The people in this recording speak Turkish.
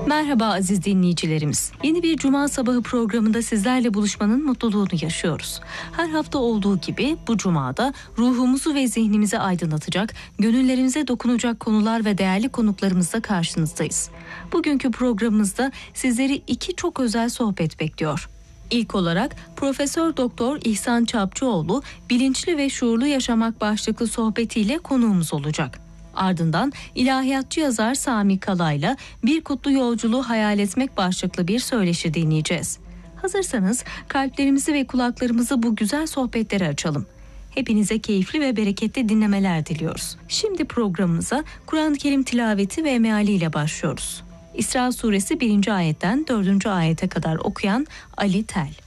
Merhaba aziz dinleyicilerimiz. Yeni bir Cuma sabahı programında sizlerle buluşmanın mutluluğunu yaşıyoruz. Her hafta olduğu gibi bu Cuma'da ruhumuzu ve zihnimizi aydınlatacak, gönüllerimize dokunacak konular ve değerli konuklarımızla karşınızdayız. Bugünkü programımızda sizleri iki çok özel sohbet bekliyor. İlk olarak Profesör Doktor İhsan Çapçıoğlu bilinçli ve şuurlu yaşamak başlıklı sohbetiyle konuğumuz olacak. Ardından ilahiyatçı yazar Sami Kala'yla Bir Kutlu Yolculuğu Hayal Etmek başlıklı bir söyleşi dinleyeceğiz. Hazırsanız kalplerimizi ve kulaklarımızı bu güzel sohbetlere açalım. Hepinize keyifli ve bereketli dinlemeler diliyoruz. Şimdi programımıza Kur'an-ı Kerim tilaveti ve mealiyle başlıyoruz. İsra suresi 1. ayetten 4. ayete kadar okuyan Ali Tel.